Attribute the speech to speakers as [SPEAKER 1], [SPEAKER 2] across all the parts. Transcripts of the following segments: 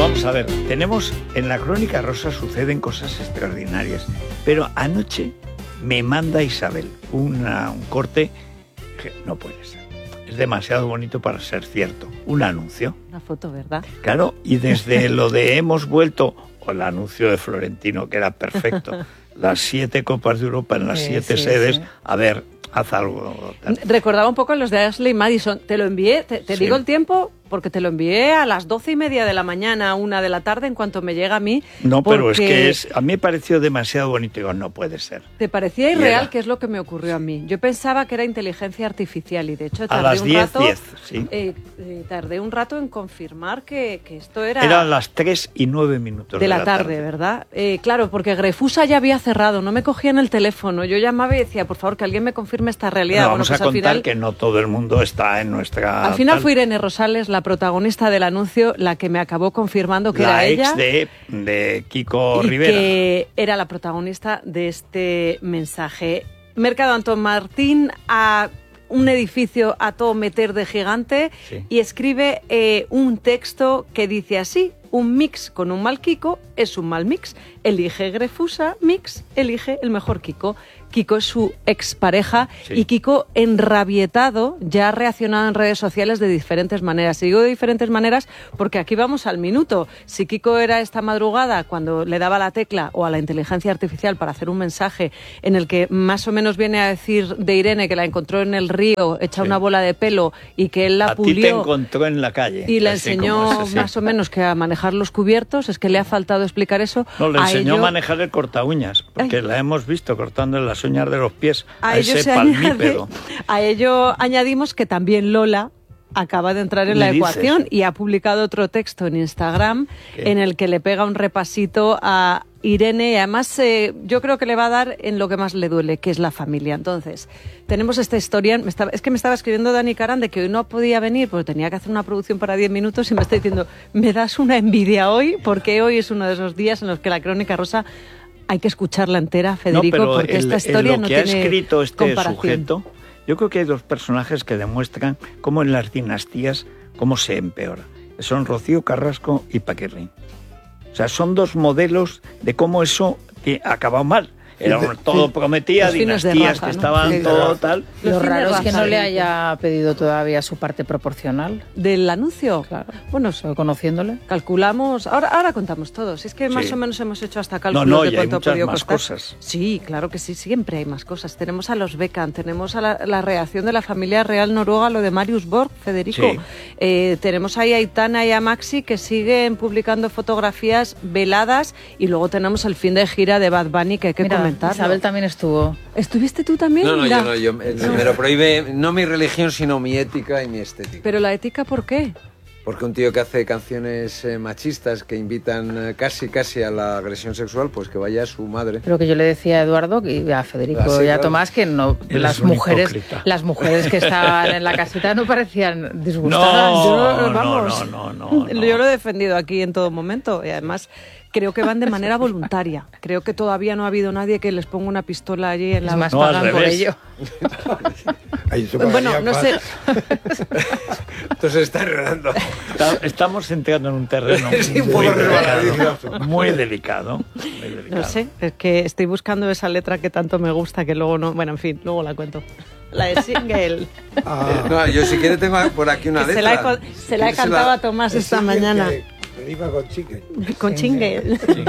[SPEAKER 1] Vamos a ver, tenemos en la Crónica Rosa suceden cosas extraordinarias, pero anoche me manda Isabel un corte que no puede ser. Es demasiado bonito para ser cierto. Un anuncio.
[SPEAKER 2] Una foto, ¿verdad?
[SPEAKER 1] Claro, y desde lo de hemos vuelto, o el anuncio de Florentino, que era perfecto, las 7 Copas de Europa en las 7 sedes, sí. A ver, haz algo.
[SPEAKER 2] Recordaba un poco los de Ashley Madison. Te lo envié, te digo el tiempo, porque te lo envié a las 12:30 de la mañana, 1 de la tarde, en cuanto me llega a mí.
[SPEAKER 1] No, pero es que a mí me pareció demasiado bonito. Digo, no puede ser.
[SPEAKER 2] ¿Te parecía irreal? ¿Qué es lo que me ocurrió a mí? Yo pensaba que era inteligencia artificial y de hecho
[SPEAKER 1] tardé a las 10:10, sí.
[SPEAKER 2] Tardé un rato en confirmar que esto era...
[SPEAKER 1] Eran las 3:09
[SPEAKER 2] de la tarde, ¿verdad? Claro, porque Grefusa ya había cerrado, no me cogían el teléfono. Yo llamaba y decía, por favor, que alguien me confirme esta realidad.
[SPEAKER 1] Bueno, vamos a contar al final, que no todo el mundo está en nuestra...
[SPEAKER 2] Al final fue Irene Rosales, la protagonista del anuncio, la que me acabó confirmando que era ella.
[SPEAKER 1] La ex de Kiko Rivera.
[SPEAKER 2] Que era la protagonista de este mensaje. Mercado Antón Martín a un edificio a todo meter de gigante y escribe un texto que dice así: un mix con un mal Kiko es un mal mix. Elige Grefusa, mix, elige el mejor Kiko. Kiko es su expareja y Kiko, enrabietado, ya ha reaccionado en redes sociales de diferentes maneras. Y digo de diferentes maneras porque aquí vamos al minuto. Si Kiko era esta madrugada cuando le daba la tecla o a la inteligencia artificial para hacer un mensaje en el que más o menos viene a decir de Irene que la encontró en el río hecha una bola de pelo y que él la pulió.
[SPEAKER 1] A ti te encontró en la calle.
[SPEAKER 2] Y le enseñó más o menos que a manejar los cubiertos. Es que le ha faltado explicar eso.
[SPEAKER 1] No, le enseñó a manejar el corta uñas, porque la hemos visto cortando en las uñas de los pies a ese palmípedo.
[SPEAKER 2] A ello añadimos que también Lola acaba de entrar en la ecuación y ha publicado otro texto en Instagram en el que le pega un repasito a Irene y además yo creo que le va a dar en lo que más le duele, que es la familia. Entonces, tenemos esta historia, es que me estaba escribiendo Dani Caran de que hoy no podía venir porque tenía que hacer una producción para 10 minutos y me está diciendo, me das una envidia hoy porque hoy es uno de esos días en los que la Crónica Rosa hay que escucharla entera, Federico,
[SPEAKER 1] no,
[SPEAKER 2] porque esta historia no tiene comparación. Lo que ha escrito
[SPEAKER 1] este sujeto, yo creo que hay dos personajes que demuestran cómo en las dinastías cómo se empeora. Son Rocío Carrasco y Paquirrín. O sea, son dos modelos de cómo eso ha acabado mal. Todo prometía, dinastías raza, que estaban todo tal.
[SPEAKER 3] Lo raro es que no le haya pedido todavía su parte proporcional.
[SPEAKER 2] ¿Del anuncio?
[SPEAKER 3] Claro.
[SPEAKER 2] Bueno,
[SPEAKER 3] conociéndole.
[SPEAKER 2] Calculamos, ahora contamos todos. Es que más o menos hemos hecho hasta cálculos de cuánto ha podido costar.
[SPEAKER 1] Cosas.
[SPEAKER 2] Sí, claro que sí, siempre hay más cosas. Tenemos a los Beckham, tenemos a la reacción de la familia real noruega, lo de Marius Borg, Federico. Sí. Tenemos ahí a Aitana y a Maxi que siguen publicando fotografías veladas y luego tenemos el fin de gira de Bad Bunny que hay que comentar.
[SPEAKER 3] Isabel también estuvo.
[SPEAKER 2] ¿Estuviste tú también?
[SPEAKER 4] No, yo me lo prohíbe no mi religión, sino mi ética y mi estética.
[SPEAKER 2] ¿Pero la ética por qué?
[SPEAKER 4] Porque un tío que hace canciones machistas que invitan casi a la agresión sexual, pues que vaya a su madre.
[SPEAKER 3] Pero que yo le decía a Eduardo y a Federico y a Tomás que no, las mujeres que estaban en la casita no parecían disgustadas.
[SPEAKER 1] No.
[SPEAKER 2] Yo lo he defendido aquí en todo momento y además creo que van de manera voluntaria. Creo que todavía no ha habido nadie que les ponga una pistola allí en la...
[SPEAKER 3] más pagan por ello.
[SPEAKER 2] Bueno, no sé.
[SPEAKER 4] Entonces está enredando.
[SPEAKER 1] Estamos entrando en un terreno muy delicado.
[SPEAKER 2] No sé, es que estoy buscando esa letra que tanto me gusta que luego no... Bueno, en fin, luego la cuento. La de Single.
[SPEAKER 4] No, yo si quiere tengo por aquí una letra.
[SPEAKER 2] Se la he cantado a Tomás esta mañana.
[SPEAKER 5] Rima con chicle.
[SPEAKER 2] Con chingue.
[SPEAKER 1] Sí.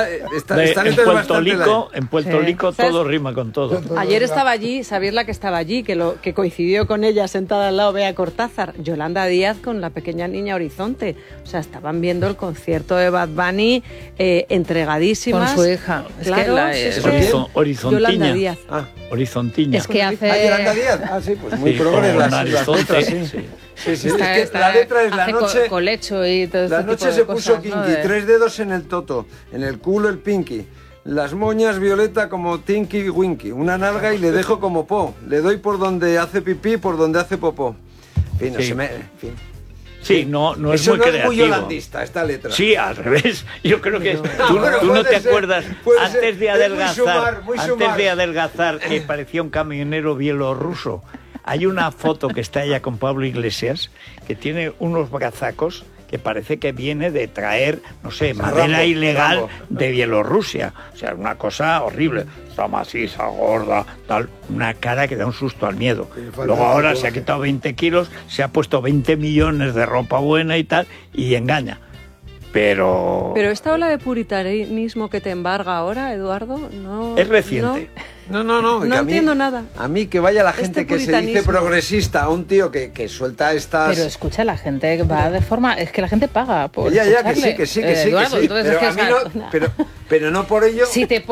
[SPEAKER 1] En Puerto Rico todo rima con todo.
[SPEAKER 2] Ayer estaba allí, ¿sabéis la que estaba allí? Que coincidió con ella sentada al lado Bea Cortázar. Yolanda Díaz con la pequeña niña Horizonte. O sea, estaban viendo el concierto de Bad Bunny entregadísimas.
[SPEAKER 3] Con su hija.
[SPEAKER 2] Claro,
[SPEAKER 1] Horizontiña.
[SPEAKER 2] Yolanda Díaz.
[SPEAKER 3] Horizontiña. Es que hace...
[SPEAKER 4] Yolanda Díaz. Sí, pues muy progres las letras. Sí, es que la letra es la noche.
[SPEAKER 3] Colecho y todo
[SPEAKER 4] la noche se puso kinky, 3 dedos en el toto, en el culo el pinky, las moñas violeta como Tinky Winky, una nalga y le dejo como po, le doy por donde hace pipí, por donde hace popó. En fin,
[SPEAKER 1] Sí, no es
[SPEAKER 4] eso
[SPEAKER 1] muy
[SPEAKER 4] no
[SPEAKER 1] creativo.
[SPEAKER 4] Es muy holandista esta letra.
[SPEAKER 1] Sí, al revés. Yo creo que tú no te acuerdas antes de adelgazar que parecía un camionero bielorruso. Hay una foto que está ella con Pablo Iglesias que tiene unos brazacos que parece que viene de traer, no sé, madera ilegal de Bielorrusia. O sea, una cosa horrible. Está maciza, gorda, tal, una cara que da un susto al miedo. Luego ahora se ha quitado 20 kilos, se ha puesto 20 millones de ropa buena y tal, y engaña. Pero
[SPEAKER 2] esta ola de puritanismo que te embarga ahora, Eduardo, no...
[SPEAKER 1] Es reciente.
[SPEAKER 4] No.
[SPEAKER 2] No entiendo nada.
[SPEAKER 4] A mí que vaya la gente que se dice progresista, a un tío que suelta estas...
[SPEAKER 3] Pero escucha, la gente va de forma... Es que la gente paga por escucharle.
[SPEAKER 4] Que sí.
[SPEAKER 3] Eduardo, entonces
[SPEAKER 4] pero,
[SPEAKER 3] es que
[SPEAKER 4] a mí pero no por ello...
[SPEAKER 3] Si te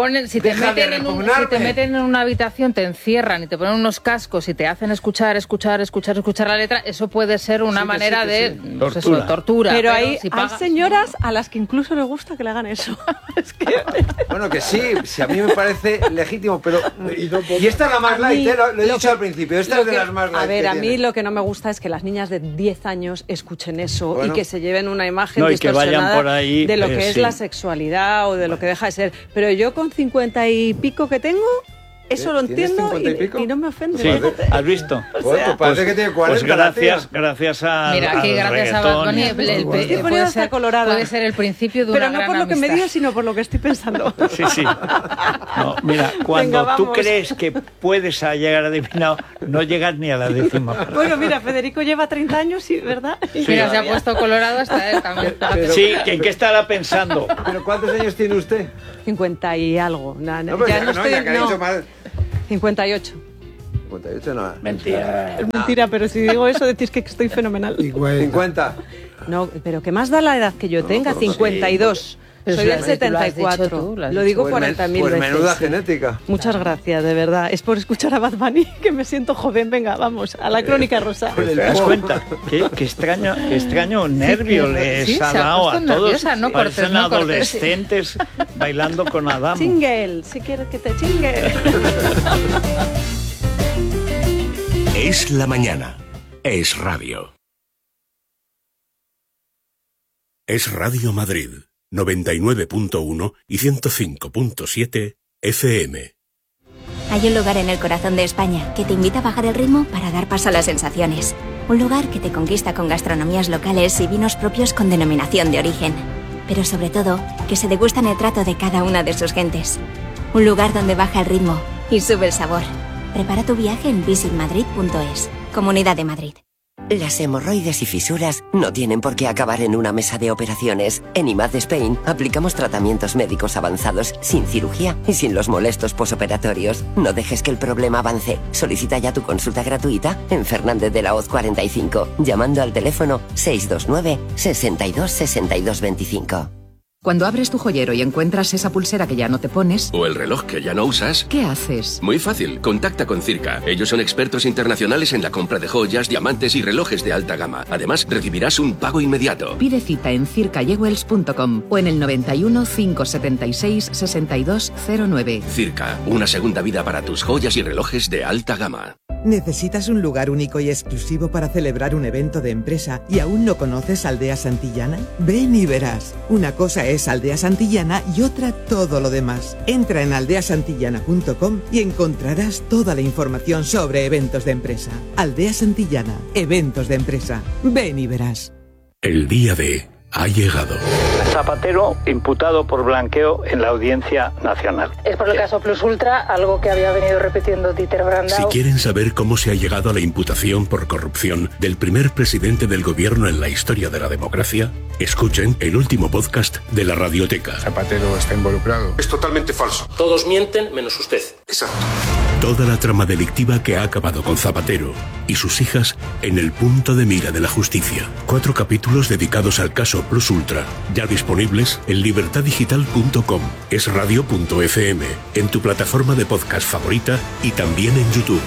[SPEAKER 3] meten en una habitación, te encierran y te ponen unos cascos y te hacen escuchar la letra, eso puede ser una manera de tortura.
[SPEAKER 2] Pero hay señoras a las que incluso les gusta que le hagan eso. Es que...
[SPEAKER 4] Bueno, que sí, si a mí me parece legítimo, pero... Y esta es la más light, lo he dicho al principio, esta es de las más light.
[SPEAKER 2] A ver, a mí lo que no me gusta es que las niñas de 10 años escuchen eso y que se lleven una imagen distorsionada
[SPEAKER 1] por ahí,
[SPEAKER 2] de lo que es la sexualidad o de lo que deja de ser. Pero yo con 50 y pico que tengo... Eso lo entiendo y no me ofende.
[SPEAKER 1] Sí, ¿has visto?
[SPEAKER 4] Bueno, parece que tiene 40.
[SPEAKER 1] Pues gracias a...
[SPEAKER 3] Mira, que gracias a Bad Bunny puede ser el principio de una gran amistad.
[SPEAKER 2] Pero no por lo que me digas, sino por lo que estoy pensando.
[SPEAKER 1] Sí. No, mira, cuando tú crees que puedes llegar a adivinado, no llegas ni a la décima parte.
[SPEAKER 2] Bueno, mira, Federico lleva 30 años, ¿sí, verdad?
[SPEAKER 3] Sí, mira, se ha puesto colorado hasta él también.
[SPEAKER 1] Sí, ¿en qué estará pensando?
[SPEAKER 4] ¿Pero cuántos años tiene usted?
[SPEAKER 2] 50 y algo.
[SPEAKER 4] Ya que ha dicho mal.
[SPEAKER 2] 58.
[SPEAKER 4] 58 no.
[SPEAKER 1] Mentira.
[SPEAKER 2] Es mentira, pero si digo eso decís que estoy fenomenal.
[SPEAKER 4] 50.
[SPEAKER 2] No, pero ¿qué más da la edad que yo tenga? 52.
[SPEAKER 3] Pero
[SPEAKER 2] soy del 74. Lo digo 40.000 veces.
[SPEAKER 4] Pues menuda genética.
[SPEAKER 2] Muchas gracias, de verdad. Es por escuchar a Bad Bunny que me siento joven. Venga, vamos, a la crónica rosa.
[SPEAKER 1] ¿Te das cuenta? Qué extraño nervio les ha dado a todos. Parecen adolescentes bailando con Adamo.
[SPEAKER 2] Chingue, si quieres que te chingue.
[SPEAKER 5] Es la mañana. Es radio. Es Radio Madrid. 99.1 y 105.7 FM.
[SPEAKER 6] Hay un lugar en el corazón de España que te invita a bajar el ritmo para dar paso a las sensaciones. Un lugar que te conquista con gastronomías locales y vinos propios con denominación de origen. Pero sobre todo, que se degusta en el trato de cada una de sus gentes. Un lugar donde baja el ritmo y sube el sabor. Prepara tu viaje en visitmadrid.es. Comunidad de Madrid.
[SPEAKER 7] Las hemorroides y fisuras no tienen por qué acabar en una mesa de operaciones. En IMAD Spain aplicamos tratamientos médicos avanzados sin cirugía y sin los molestos posoperatorios. No dejes que el problema avance. Solicita ya tu consulta gratuita en Fernández de la Hoz 45, llamando al teléfono 629 62 62 25.
[SPEAKER 8] Cuando abres tu joyero y encuentras esa pulsera que ya no te pones...
[SPEAKER 9] O el reloj que ya no usas...
[SPEAKER 8] ¿Qué haces?
[SPEAKER 9] Muy fácil, contacta con Circa. Ellos son expertos internacionales en la compra de joyas, diamantes y relojes de alta gama. Además, recibirás un pago inmediato.
[SPEAKER 8] Pide cita en circajewels.com o en el 91 576 6209.
[SPEAKER 9] Circa, una segunda vida para tus joyas y relojes de alta gama.
[SPEAKER 10] ¿Necesitas un lugar único y exclusivo para celebrar un evento de empresa y aún no conoces Aldea Santillana? Ven y verás. Una cosa es Aldea Santillana y otra todo lo demás. Entra en aldeasantillana.com y encontrarás toda la información sobre eventos de empresa. Aldea Santillana, eventos de empresa. Ven y verás.
[SPEAKER 5] El día D ha llegado.
[SPEAKER 1] Zapatero imputado por blanqueo en la Audiencia Nacional.
[SPEAKER 3] Es por el caso Plus Ultra, algo que había venido repitiendo Dieter Brandau.
[SPEAKER 5] Si quieren saber cómo se ha llegado a la imputación por corrupción del primer presidente del gobierno en la historia de la democracia, escuchen el último podcast de la Radioteca.
[SPEAKER 11] Zapatero está involucrado.
[SPEAKER 12] Es totalmente falso.
[SPEAKER 13] Todos mienten menos usted.
[SPEAKER 12] Exacto.
[SPEAKER 5] Toda la trama delictiva que ha acabado con Zapatero y sus hijas en el punto de mira de la justicia. 4 capítulos dedicados al caso Plus Ultra, ya disponibles en libertadigital.com, esradio.fm, en tu plataforma de podcast favorita y también en YouTube.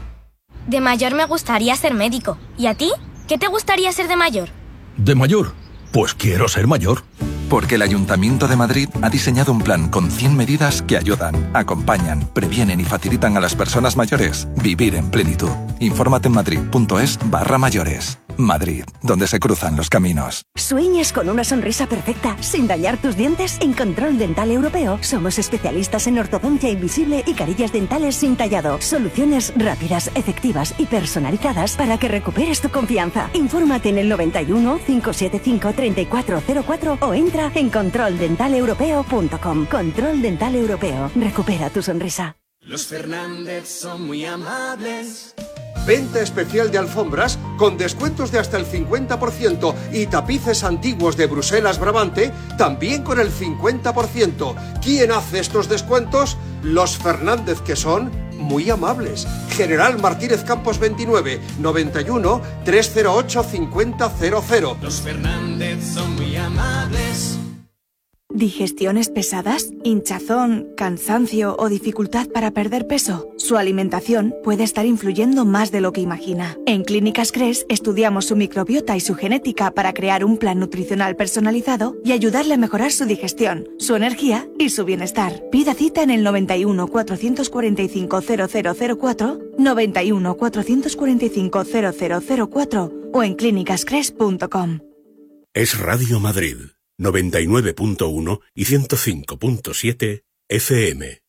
[SPEAKER 6] De mayor me gustaría ser médico. ¿Y a ti? ¿Qué te gustaría ser de mayor?
[SPEAKER 14] ¿De mayor? Pues quiero ser mayor. Porque el Ayuntamiento de Madrid ha diseñado un plan con 100 medidas que ayudan, acompañan, previenen y facilitan a las personas mayores vivir en plenitud. Infórmate en madrid.es/mayores. Madrid, donde se cruzan los caminos.
[SPEAKER 11] ¿Sueñas con una sonrisa perfecta sin dañar tus dientes? En Control Dental Europeo somos especialistas en ortodoncia invisible y carillas dentales sin tallado. Soluciones rápidas, efectivas y personalizadas para que recuperes tu confianza. Infórmate en el 91 575 3404 o entra en controldentaleuropeo.com. Control Dental Europeo. Recupera tu sonrisa.
[SPEAKER 12] Los Fernández son muy amables.
[SPEAKER 13] Venta especial de alfombras con descuentos de hasta el 50% y tapices antiguos de Bruselas Brabante también con el 50%. ¿Quién hace estos descuentos? Los Fernández, que son muy amables. General Martínez Campos 29, 91 308 5000.
[SPEAKER 12] Los Fernández son muy amables.
[SPEAKER 15] ¿Digestiones pesadas, hinchazón, cansancio o dificultad para perder peso? Su alimentación puede estar influyendo más de lo que imagina. En Clínicas Cres estudiamos su microbiota y su genética para crear un plan nutricional personalizado y ayudarle a mejorar su digestión, su energía y su bienestar. Pida cita en el 91 445 0004, 91 445 0004 o en clínicascres.com.
[SPEAKER 5] Es Radio Madrid. 99.1 y 105.7 FM.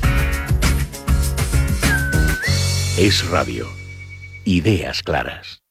[SPEAKER 5] Es radio. Ideas claras.